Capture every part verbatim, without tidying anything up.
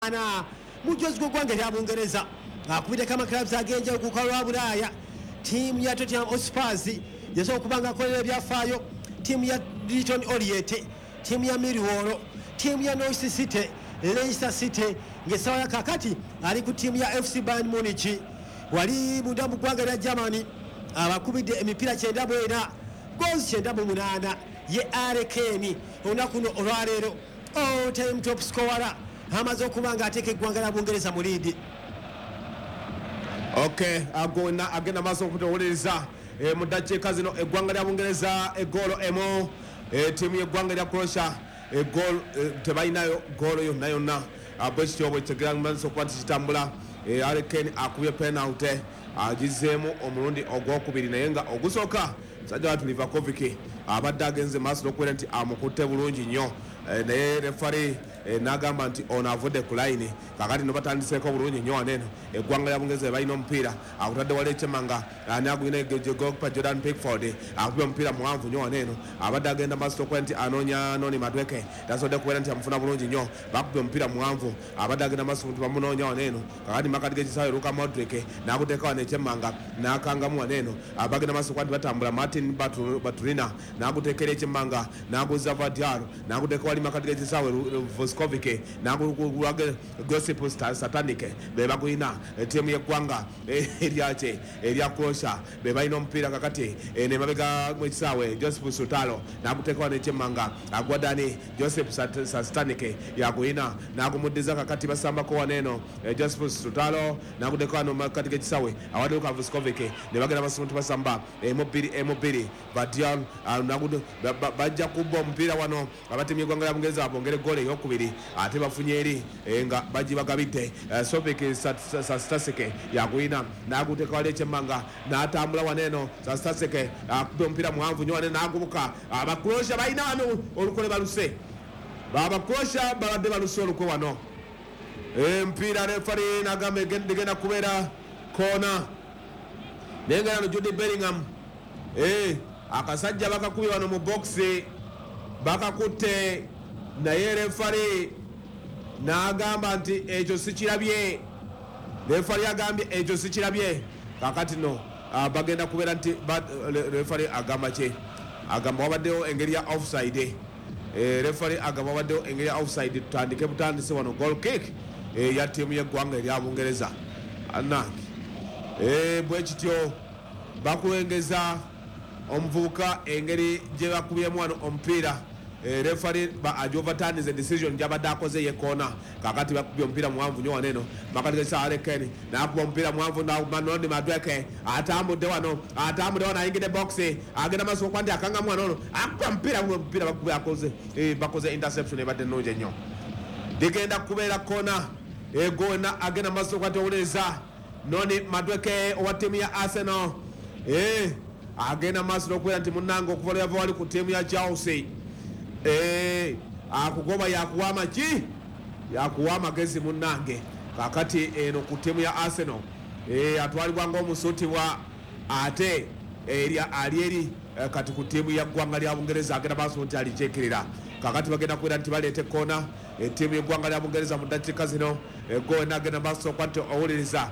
ana mujozi gw'eggwanga lya Bungereza akubidde kama clubs agenja okuka lwa Bulaya. Tiimu ya Tottenham Hotspur yasobola okuba nga akolera ebyafaayo, tiimu ya Leyton Orient, tiimu ya Millwall, tiimu ya Norwich City, Leicester City ng'essaawa ya kakati ali ku tiimu ya F C Bayern Munich. Wali munda mu ggwanga lya Germany abakubidde emipiira kyenda mu ena goals kyenda mu munaana ye Harry Kane olunaku luno olwaleero all time top scorer amaze okuba nga ateeka eggwanga lya Bungereza mu liidi. Okay, agona agenda maso okutowoleza e, mu ddakiika zino eggwanga lya Bungereza egoolo emu, e, tiimu y'eggwanga lya Croatia egoolo e, tebalinayo goolo yonna yonna bwekityo bwekitegera maaso okuba nti kitambula. e, Harry Kane akubye penalty agizeemu omulundi ogwokubiri naye nga ogusooka musajja watu Livakovic abadde agenze maaso n'okubeera nti amukutte bulungi nnyo, e, naye refari E, nagamba nti ono avudde ku line kakati no batandiseeko bulungi nnyo waneeno eggwanga lya Bungereza balina omupiira akutadde wali ekyemanga ani agwina goalkeeper Jordan Pickford akubye omupiira muwanvu nnyo waneeno abadde agenda maaso okubeera nti anoonya Noni Madueke tasobodde kubeera nti amufuna bulungi nnyo bakubye omupiira muwanvu abadde agenda maaso nti bamunoonya waneeno kakati makati g'ekisaawe Luka Modric n'akuteeka wano ekyemanga n'akangamu waneeno abagenda maaso okuba nti batambula Martin Batulina n'akuteekera ekyemanga n'aguza Vadiaro n'akuteeka wali makati g'ekisaawe Vuskovic n'agulage Gossip Satanic be bagulina tiimu y'eggwanga eryake erya Croatia be balina omupiira kakati ne mabega mu kisaawe Joseph Sutalo n'aguteeka wano ekyemmanga agwa Dani Joseph Satanic yagulina n'agumuddiza kakati basambako waneeno Joseph Sutalo n'aguteeka wano makati g'ekisaawe awadde Luka Vuskovic ne bagenda basuntu basamba emu bbiri emu bbiri Vadian bajja kubba omupiira wano abatiimu y'eggwanga lya Bungereza bongere goole ey'okubiri ate bafunye eri nga bagibagabidde. Sopik Sastasike yagwina n'aguteeka wali ekyemmanga n'atambula waneeno Sastasike akubye omupiira muwanvu nnyo waneeno n'agubuka. Abacroatia balina wano olukole baluse, Abacroatia babadde baluse olukwe wano. Empiira refari n'agamba egenda kubeera koona naye nga yano Jude Bellingham akasajja bakakubye wano mu bokisi bakakutte naye refari n'agamba nti ekyo sikirabye. Refari agambye ekyo sikirabye. Kakati no bagenda kubeera nti refari agamba kye agamba wabaddewo engeri ya offside. Refari agamba wabaddewo engeri ya offside. Tutandike butandise wano goal kick ya tiimu y'eggwanga erya Bungereza anange bwe kityo bakuwengeza omuvubuka engeri gye bakubyemu wano omupiira. E, refari ba ajovatandize decision gyabadde akoze ye koona kakati bakubye omupiira muwanvu nnyo waneeno makati g'ekisa Harry Kane n'akuba omupiira muwanvu Noni Madueke atambudde wano atambudde wano ayingidde boxi agenda maaso okuba nti akangamu wano akuba omupiira omupiira bakubye akoze e, bakoze interception ebadde nnungi ennyo. Digenda kubeera koona egoona agenda maaso okuba nti owuliriza Noni Madueke owa ttiimu ya Arsenal e, agenda maaso n'okubeera nti munnange okuva lweyava wali ku ttiimu ya Chelsea. Eh, akugoba yakuwa amaki yakuwa amagezi munnange kakati eno ku ttiimu ya Arsenal eh, atwalibwa ng'omusutibwa ate erya ali eri eh, kati ku ttiimu ya ggwanga lya Bungereza agenda maaso nti alikyekerera kakati bagenda kubeera nti baleeta ekkoona ettiimu y'eggwanga lya Bungereza mu ddakiika zino egoona agenda maaso okuba nti owuliriza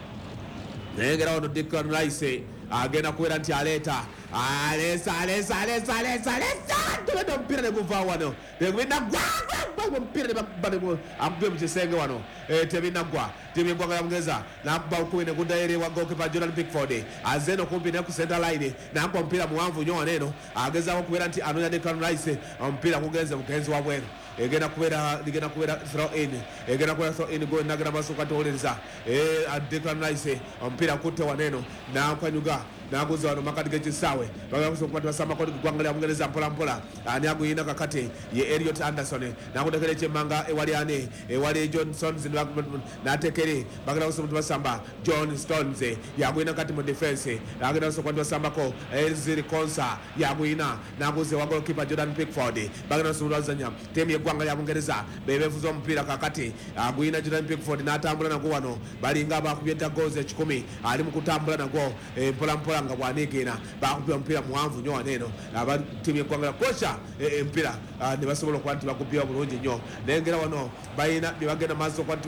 naye ngera wano Declan Rice agenda kubeera nti aleeta alesa alesa alesa alesa alesa tuleta omupiira ne guva wano tebinagwa omupiira ne bakubba akubye mu kisenge wano tebinagwa. Tiimu y'eggwanga lya Bungereza n'akuba okubi ne guddayo eri wa goalkeeper Jordan Pickford azze eno kumpi ne ku center line n'akuba omupiira muwanvu nnyo waneeno agezaako okubeera nti anoonya Declan Rice omupiira gugenze mugenzi wa bweru egenda kubeera ligenda kubeera throw in egenda kubeera throw in goal nagenda maaso katowuliriza Declan Rice omupiira kutte waneeno n'akwanyuga n'aguza wano makati g'ekisaawe bagakusa okuba tibasambako eggwanga lya Bungereza mpola mpola ani aguyina kakati ye Elliot Anderson n'akuteekera ekyemmanga ewali ani ewali John Stones n'ateekere bagenda kusa okuba tibasamba John Stones yaguyina kati mu defense agenda kusa okuba tibasambako Ezri Konsa yaguyina n'aguza ewa goalkeeper Jordan Pickford bagenda kusa okubazanya ttiimu y'eggwanga lya Bungereza bebeefuza omupiira kakati aguyina Jordan Pickford n'atambula nagwo wano balinga abakubye dda goals ekikumi ali mu kutambula nagwo mpola mpola nga bwaneegena bakupira omupiira muwanvu nnyo wano eno aba ttiimu y'eggwanga lya kocha empira ne basobola okuba nti bakupira bulungi nnyo nengera wano balina bye bagenda maaso okuba nti